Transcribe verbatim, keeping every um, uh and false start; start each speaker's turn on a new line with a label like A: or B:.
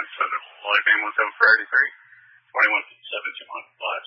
A: So the live game was over for eighty-three. twenty-one fifty-seven, two hundred five.